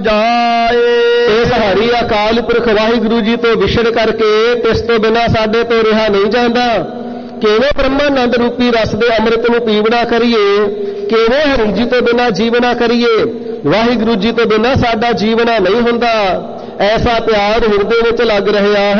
ਜਾਏ। ਇਸ ਹਰੀ ਅਕਾਲ ਪੁਰਖ ਵਾਹਿਗੁਰੂ ਜੀ ਤੋਂ ਵਿਛੜ ਕਰਕੇ ਤਿਸ ਤੋਂ ਬਿਨਾਂ ਸਾਡੇ ਤੋਂ ਰਿਹਾ ਨਹੀਂ ਜਾਂਦਾ। ਕਿਵੇਂ ਬ੍ਰਹਮਾਨੰਦ ਰੂਪੀ ਰਸ ਦੇ ਅੰਮ੍ਰਿਤ ਨੂੰ ਪੀਵਣਾ ਕਰੀਏ, ਕਿਵੇਂ ਹਰੀ ਜੀ ਤੋਂ ਬਿਨਾਂ ਜੀਵਨਾ ਕਰੀਏ। ਵਾਹਿਗੁਰੂ ਜੀ ਤੋਂ ਬਿਨਾਂ ਸਾਡਾ ਜੀਵਨਾ ਨਹੀਂ ਹੁੰਦਾ। ਐਸਾ ਪਿਆਰ ਹਿਰਦੇ ਵਿੱਚ ਲੱਗ ਰਿਹਾ